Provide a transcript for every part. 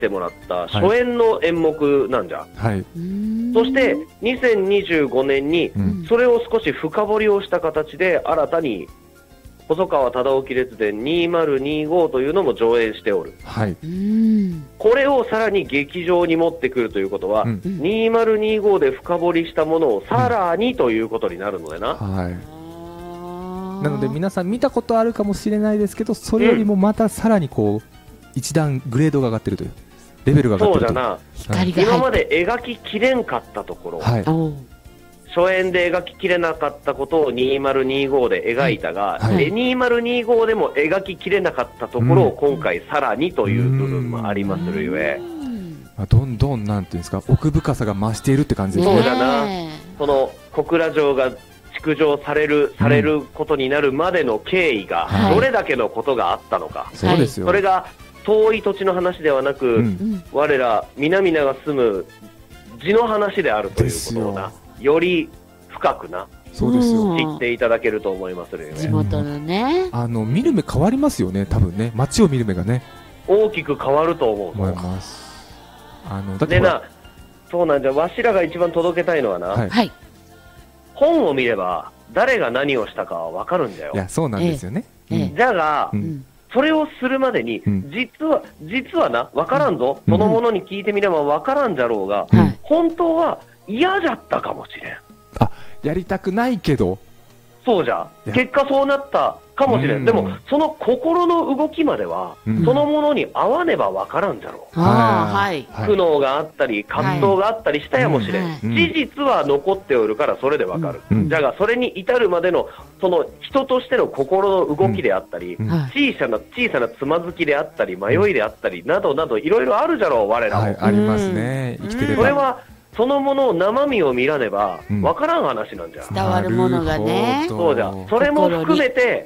てもらった初演の演目なんじゃ、 はい、 そして2025年にそれを少し深掘りをした形で新たに細川忠興列伝2025というのも上演しておる、 はい、 これをさらに劇場に持ってくるということは、2025で深掘りしたものをさらにということになるのでな、 はい、なので皆さん見たことあるかもしれないですけど、それよりもまたさらにこう一段グレードが上がってるという、レベルが上がってると。 そうじゃな、今まで描ききれんかったところ、はい、初演で描ききれなかったことを2025で描いたが、2025でも描ききれなかったところを今回さらにという部分もありまするゆえ、 どんどんなんていうんですか、奥深さが増しているって感じですね。 そうだな、その小倉城が築城されることになるまでの経緯がどれだけのことがあったのか、 そうですよ。 それが遠い土地の話ではなく、我ら皆々が住む地の話であるということをな、より深くな、 そうですよ、 知っていただけると思いますね。 地元のね、 見る目変わりますよね、多分ね、街を見る目がね、 大きく変わると思います。 だってな、そうなんじゃ、わしらが一番届けたいのはな、はい、本を見れば誰が何をしたかは分かるんだよ。 いや、そうなんですよね。 じゃが、それをするまでに、実はな、分からんぞ、そのものに聞いてみれば分からんじゃろうが、本当は嫌じゃったかもしれん。 やりたくないけど、 そうじゃ、結果そうなったかもしれん。でもその心の動きまでは、そのものに合わねば分からんじゃろう。苦悩があったり葛藤があったりしたやもしれん。事実は残っておるからそれで分かる。だがそれに至るまでのその人としての心の動きであったり、小さなつまずきであったり迷いであったりなどなどいろいろあるじゃろう、我らも。 ありますね、生きてれば。 それはそのものを生身を見らねば分からん話なんじゃ。 伝わるものがね。 そうじゃ。それも含めて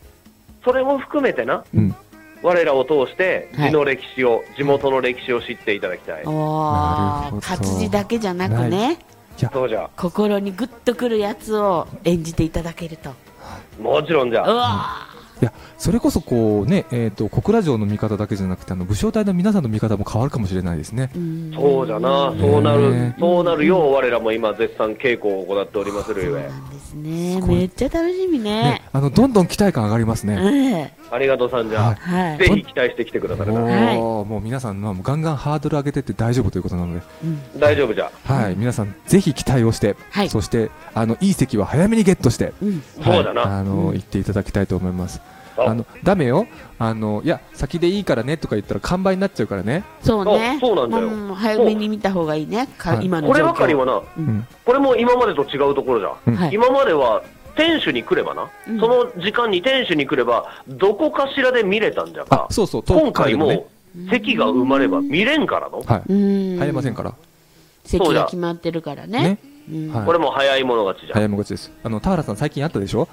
な、我らを通して地の歴史を、地元の歴史を知っていただきたい。 活字だけじゃなくね、 そうじゃ。 心にグッとくるやつを演じていただけると。 もちろんじゃ。 いや、それこそこうね、小倉城の見方だけじゃなくて武将隊の皆さんの見方も変わるかもしれないですね。 そうじゃな、そうなるよう我らも今絶賛稽古を行っておりまするゆえ。 そうなんですね、めっちゃ楽しみね。 どんどん期待感上がりますね。 ありがとうさんじゃ、ぜひ期待してきてくださるな。 もう皆さんガンガンハードル上げてって大丈夫ということなので、 大丈夫じゃ。 はい、皆さんぜひ期待をして、そしていい席は早めにゲットして、 そうだな、 行っていただきたいと思います。ダメよ、いや先でいいからねとか言ったら完売になっちゃうからね。 そうね、 そうなんだよ。 早めに見た方がいいね、今の状況。 こればかりはな、これも今までと違うところじゃん。今までは天守に来ればな、その時間に天守に来ればどこかしらで見れたんじゃが、今回も席が埋まれば見れんからの。 入れませんから。 席が決まってるからね。 これも早い者勝ちじゃん。 早い者勝ちです。田原さん最近あったでしょ。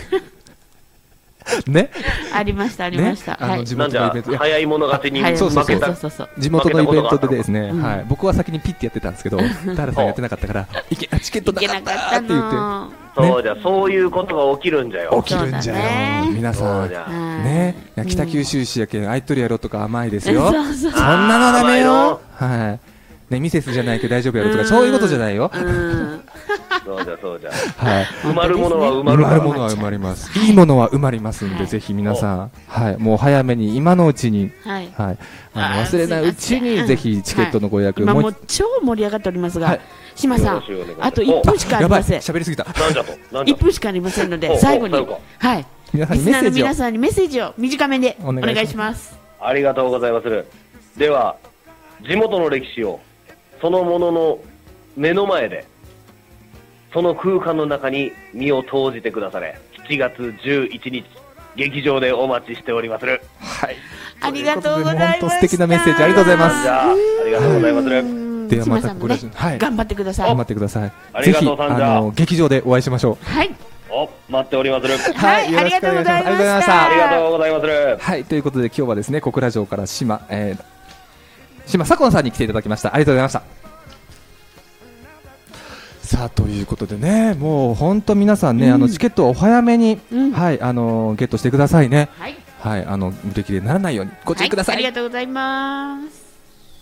ね、 ありましたありました。 地元のイベント、早い者勝ちに負けた地元のイベントでですね、僕は先にピッてやってたんですけど、田原さんやってなかったからチケットなかったって言って、 そうじゃ、そういうことが起きるんじゃよ。 起きるんじゃよ、皆さんね。北九州市やけんあいとるやろとか甘いですよ。そんなのダメよ。はい。ミセスじゃないけど大丈夫やろとかそういうことじゃないよ。 そうじゃそうじゃ。埋まるものは埋まる。 埋まるものは埋まります。いいものは埋まりますんで、ぜひ皆さん、もう早めに今のうちに、忘れないうちにぜひチケットのご予約。 今もう超盛り上がっておりますが、島さん、あと1分しかありません。 喋りすぎた。 1分しかありませんので、最後にリスナーの皆さんにメッセージを短めでお願いします。 ありがとうございます。では地元の歴史をそのものの目の前で、その空間の中に身を投じてくだされ。7月11日劇場でお待ちしておりまする。 はい、 ありがとうございます。 本当素敵なメッセージありがとうございます。 ありがとうございます。 ではまた頑張ってください。 頑張ってください。 ありがとうさんじゃ。 劇場でお会いしましょう。 はい。 待っておりまする。 はい、ありがとうございました。 ありがとうございまする。 はい、ということで今日はですね、小倉城から島左近さんに来ていただきました。ありがとうございました。さあということでね、もう本当皆さんね、チケットをお早めに、ゲットしてくださいね。はい、売り切れにならないようにご注意ください。 ありがとうございます。